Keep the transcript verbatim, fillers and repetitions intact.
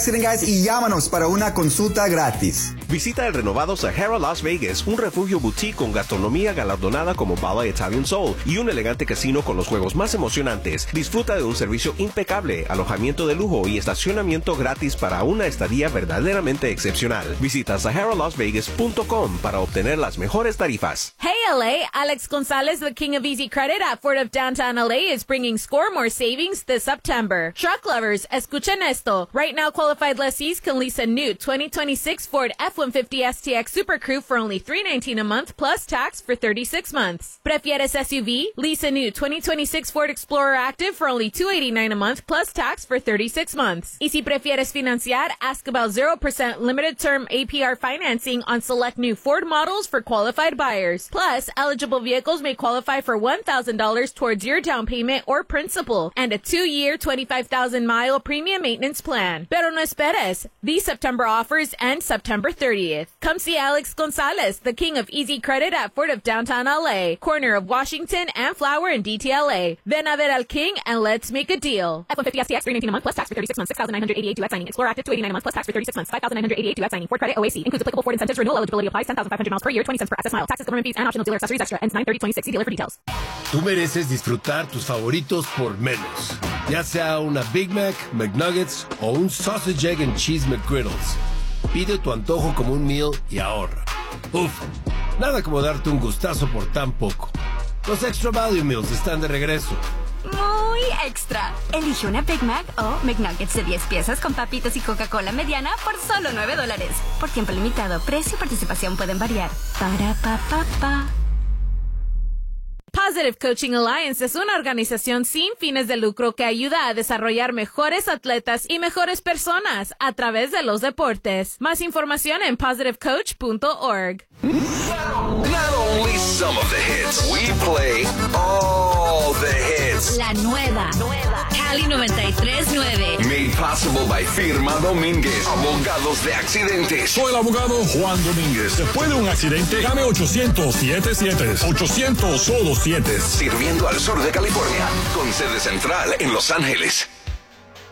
Accident Guys y llámanos para una consulta gratis. Visita el renovado Sahara Las Vegas, un refugio boutique con gastronomía galardonada como Bala Italian Soul y un elegante casino con los juegos más emocionantes. Disfruta de un servicio impecable, alojamiento de lujo y estacionamiento gratis para una estadía verdaderamente excepcional. Visita sahara las vegas punto com para obtener las mejores tarifas. Hey L A, Alex Gonzalez, the king of easy credit at Ford of Downtown L A, is bringing Score More savings this September. Truck lovers, escuchen esto. Right now, qualified lessees can lease a new twenty twenty-six Ford F one fifty S T X Super Crew for only three hundred nineteen dollars a month plus tax for thirty-six months. ¿Prefieres S U V? Lease a new twenty twenty-six Ford Explorer Active for only two hundred eighty-nine dollars a month plus tax for thirty-six months. Y si prefieres financiar, ask about zero percent limited term A P R financing on select new Ford models for qualified buyers. Plus, eligible vehicles may qualify for one thousand dollars towards your down payment or principal and a two-year, twenty-five thousand mile premium maintenance plan. Pero no esperes. These September offers end September thirtieth. Come see Alex Gonzalez, the king of easy credit at Ford of Downtown L A, corner of Washington and Flower in D T L A. Ven a ver al king and let's make a deal. F one fifty S T X three hundred nineteen dollars a month plus tax for thirty-six months, six thousand nine hundred eighty-eight due at signing. Explorer Active two hundred eighty-nine dollars a month plus tax for thirty-six months, five thousand nine hundred eighty-eight due at signing. Ford credit O A C includes applicable Ford incentives. Renewal eligibility applies. ten thousand five hundred miles per year, twenty cents per access mile. Taxes, government fees, and optional dealer accessories extra. Ends nine thirty twenty-six. See dealer for details. Tú mereces disfrutar tus favoritos por menos. Ya sea una Big Mac, McNuggets o un Sausage, Egg and Cheese McGriddles. Pide tu antojo como un meal y ahorra. Uf, nada como darte un gustazo por tan poco. Los Extra Value Meals están de regreso. Muy extra. Elige una Big Mac o McNuggets de diez piezas con papitas y Coca-Cola mediana por solo nueve dólares. Por tiempo limitado, precio y participación pueden variar. Para pa pa pa. Positive Coaching Alliance es una organización sin fines de lucro que ayuda a desarrollar mejores atletas y mejores personas a través de los deportes. Más información en positive coach punto org. Not only some of the hits, we play all the hits. La nueva, nueva. Cali noventa y tres nueve. Made possible by Firma Domínguez, abogados de accidentes. Soy el abogado Juan Domínguez. Después de un accidente, llame ochocientos siete siete. ochocientos solo siete. Sirviendo al sur de California, con sede central en Los Ángeles.